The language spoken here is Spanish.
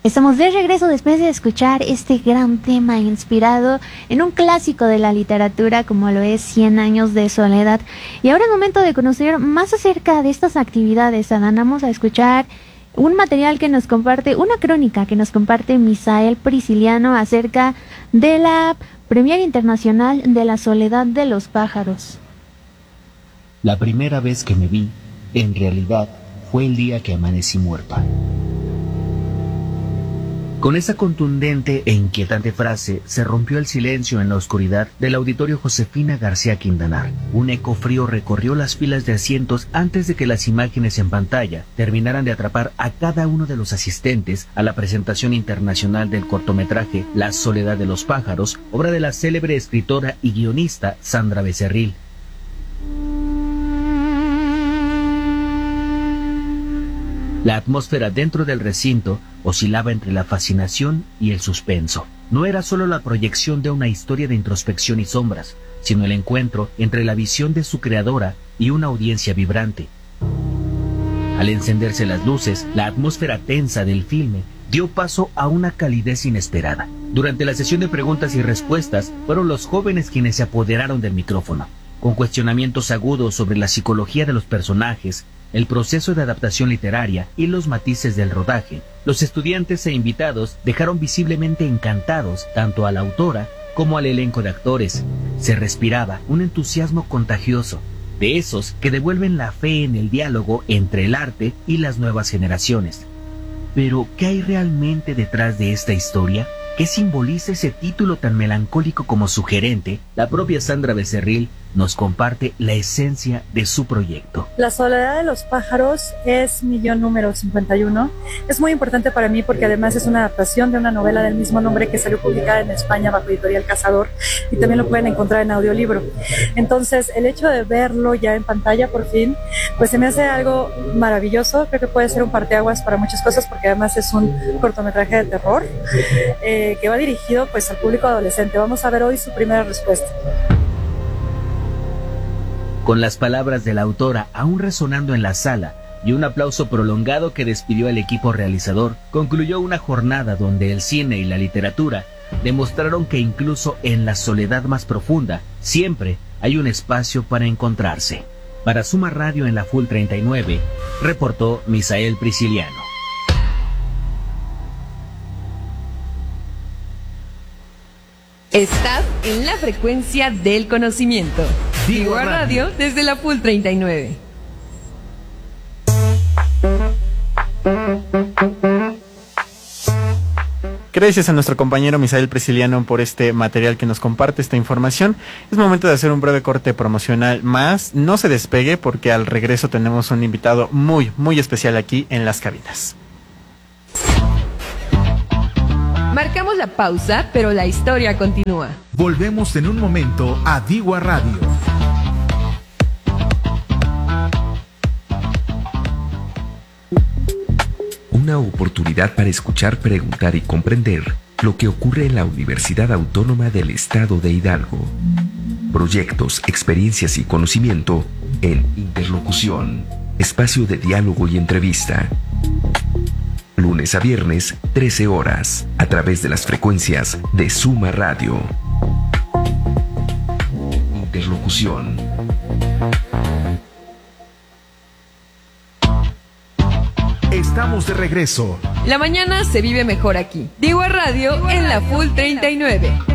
Estamos de regreso después de escuchar este gran tema inspirado en un clásico de la literatura como lo es 100 años de soledad. Y ahora es momento de conocer más acerca de estas actividades. Adán, vamos a escuchar un material que nos comparte, una crónica que nos comparte Misael Prisciliano acerca de la Premiere Internacional de la Soledad de los Pájaros. La primera vez que me vi, en realidad, fue el día que amanecí muerta. Con esa contundente e inquietante frase se rompió el silencio en la oscuridad del auditorio Josefina García Quintanar. Un eco frío recorrió las filas de asientos antes de que las imágenes en pantalla terminaran de atrapar a cada uno de los asistentes a la presentación internacional del cortometraje La Soledad de los Pájaros, obra de la célebre escritora y guionista Sandra Becerril. La atmósfera dentro del recinto oscilaba entre la fascinación y el suspenso. No era solo la proyección de una historia de introspección y sombras, sino el encuentro entre la visión de su creadora y una audiencia vibrante. Al encenderse las luces, la atmósfera tensa del filme dio paso a una calidez inesperada. Durante la sesión de preguntas y respuestas, fueron los jóvenes quienes se apoderaron del micrófono, con cuestionamientos agudos sobre la psicología de los personajes, el proceso de adaptación literaria y los matices del rodaje. Los estudiantes e invitados dejaron visiblemente encantados tanto a la autora como al elenco de actores. Se respiraba un entusiasmo contagioso, de esos que devuelven la fe en el diálogo entre el arte y las nuevas generaciones. Pero, ¿qué hay realmente detrás de esta historia? ¿Qué simboliza ese título tan melancólico como sugerente? La propia Sandra Becerril nos comparte la esencia de su proyecto. La Soledad de los Pájaros es mi guión número 51. Es muy importante para mí porque además es una adaptación de una novela del mismo nombre que salió publicada en España bajo Editorial Cazador y también lo pueden encontrar en audiolibro. Entonces, el hecho de verlo ya en pantalla por fin, pues se me hace algo maravilloso. Creo que puede ser un parteaguas para muchas cosas porque además es un cortometraje de terror que va dirigido pues al público adolescente. Vamos a ver hoy su primera respuesta. Con las palabras de la autora aún resonando en la sala y un aplauso prolongado que despidió al equipo realizador, concluyó una jornada donde el cine y la literatura demostraron que incluso en la soledad más profunda siempre hay un espacio para encontrarse. Para Suma Radio en la Full 39, reportó Misael Prisciliano. Estás en la frecuencia del conocimiento. Digua Radio desde la Full 39. Gracias a nuestro compañero Misael Prisciliano por este material que nos comparte, esta información. Es momento de hacer un breve corte promocional más. No se despegue porque al regreso tenemos un invitado muy, muy especial aquí en las cabinas. Marcamos la pausa, pero la historia continúa. Volvemos en un momento a Digua Radio. Una oportunidad para escuchar, preguntar y comprender lo que ocurre en la Universidad Autónoma del Estado de Hidalgo. Proyectos, experiencias y conocimiento en Interlocución. Espacio de diálogo y entrevista. Lunes a viernes, 13 horas, a través de las frecuencias de Suma Radio. Interlocución. Estamos de regreso. La mañana se vive mejor aquí. Digua Radio en la Full 39.